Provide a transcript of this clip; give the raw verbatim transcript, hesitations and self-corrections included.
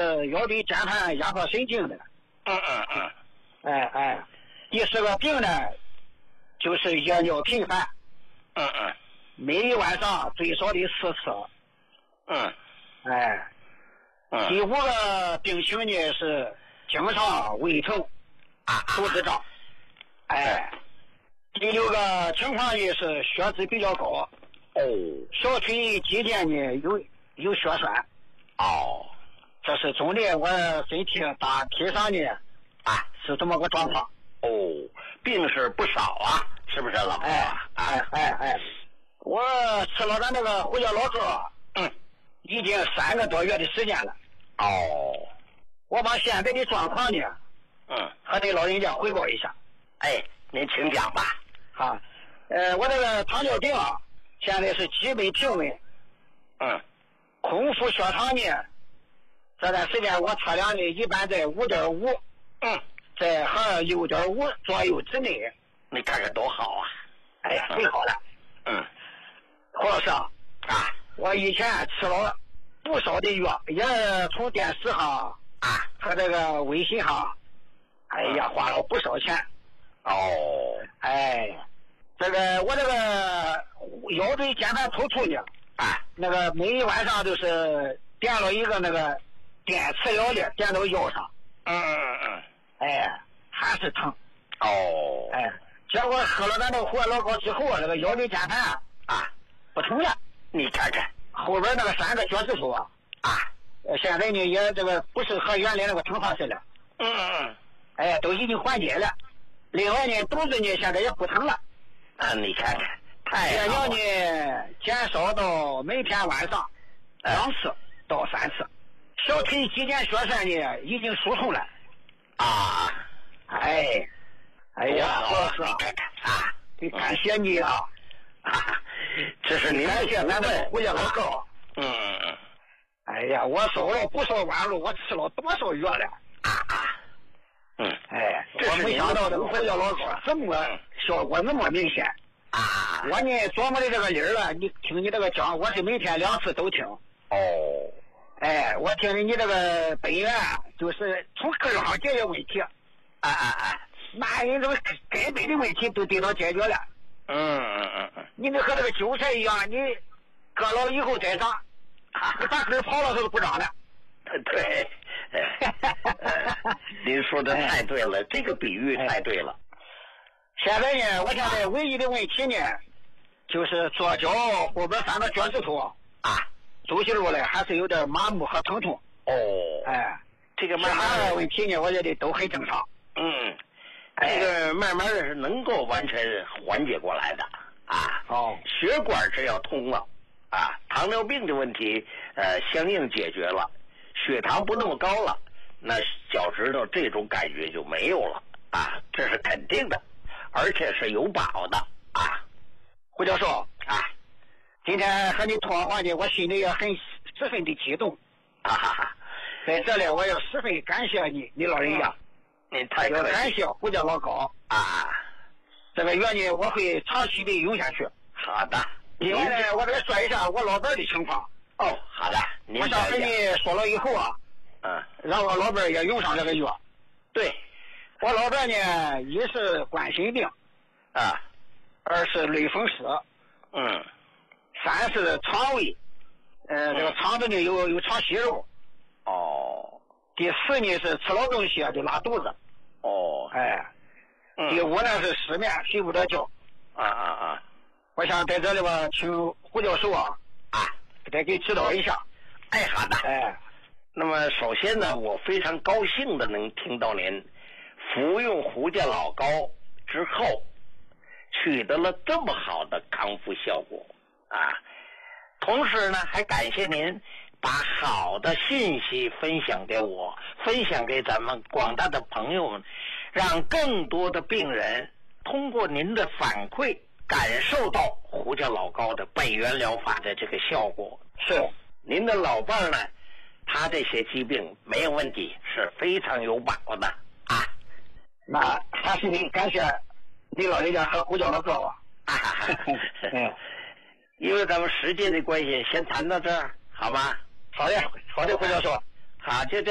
是腰椎间盘压迫神经的。 嗯嗯嗯。 哎哎，第四个病呢，就是夜尿频繁。 嗯嗯。 每一晚上最少得四次。 嗯。 哎。 嗯。 第五个病情呢是经常胃疼、 啊， 肚子胀。哎。第六个情况呢是血脂比较高。 哦。 小腿肌腱呢有有血栓。 哦。 这是总的，我身体大体上呢啊是这么个状况。 哦，病是不少啊，是不是老婆？ 哎哎哎哎，我吃了咱那个胡椒老膏，嗯，已经三个多月的时间了。 哦， 我把现在的状况呢， 嗯， 和您老人家汇报一下。 哎，您请讲吧。 啊，呃，我这个糖尿病啊，现在是基本平稳。 嗯， 空腹血糖呢，这段时间我测量的一般在五点五，嗯，在和六点五左右之内。 你看看多好啊！ 哎呀，最好了。 嗯， 胡老师啊， 啊， 我以前吃了不少的药，也从电视上啊和这个微信上，哎呀，花了不少钱。 哦， 哎，这个我这个腰椎间盘突出呢，啊，那个每一晚上都是垫了一个那个电磁疗的垫到腰上。 嗯嗯嗯， 哎，还是疼。 哦， 哎，结果喝了咱这个胡椒老膏之后，这个腰椎间盘啊不疼了。 你看看后边那个三个脚趾头啊啊，现在呢也这个不是和原来那个疼法似的。 嗯嗯嗯， 哎，都已经缓解了。另外呢，肚子呢现在也不疼了。 啊，你看看，太血好了。 尿呢减少到每天晚上两次到三次。小腿肌腱血栓呢已经疏通了。 啊， 哎，哎呀，胡老师啊， 啊， 感谢你啊！ 啊，这是您感谢咱们胡椒老膏。 嗯嗯嗯。 哎呀，我走了不少弯路，我吃了多少药了。 啊啊。嗯， 哎，我没想到这个胡椒老膏这么效果那么明显。 啊， 我呢琢磨的这个理儿了，你听你这个讲，我是每天两次都听。 哦。 哎，我听的你这个本源就是从根上解决问题。 啊啊啊！ 那人这个根本的问题都得到解决了。 嗯嗯嗯嗯。 你这和这个韭菜一样，你割了以后再长，你把根刨了它都不长了。 对。呃、您说的太对了，这个比喻太对了。 现在呢，我现在唯一的问题呢，就是左脚后边三个脚趾头啊，走起路来还是有点麻木和疼痛。 哦， 哎， 这个慢慢的问题呢，我觉得都很正常。 嗯，这个慢慢的是能够完全缓解过来的啊。 哦， 血管只要通了啊，糖尿病的问题呃相应解决了。血糖不那么高了，那脚趾头这种感觉就没有了啊，这是肯定的，而且是有把握的啊。 胡教授啊，今天和你通话呢，我心里也很十分的激动啊哈哈。 在这里，我要十分感谢你，你老人家， 您太要感谢胡椒老膏啊。 这个药呢，我会长期的用下去。 好的。 另外呢，我再说一下我老伴的情况。 哦，好的。 我想跟你说了以后啊， 嗯， 让我老伴也用上这个药。 对， 我老伴呢，一是冠心病， 啊， 二是类风湿， 嗯， 三是肠胃，呃， 嗯、 这个肠子呢有有肠息肉。 哦。 第四呢是吃了东西就拉肚子。 哦。 哎。 嗯。 第五呢是失眠睡不着觉。 啊啊啊！ 我想在这里吧，请胡教授啊啊，再给指导一下。 哎，好的。 哎， 那么首先呢，我非常高兴的能听到您服用胡椒老膏之后取得了这么好的康复效果啊。同时呢，还感谢您把好的信息分享给我，分享给咱们广大的朋友们，让更多的病人通过您的反馈感受到胡椒老膏的本源疗法的这个效果。 是您的老伴呢，他这些疾病没有问题，是非常有把握的啊。 那还是得感谢李老人家和胡椒老膏啊。 啊嗯，因为咱们时间的关系，先谈到这儿，好吗？ 好的，好的，胡教授。 好，就这。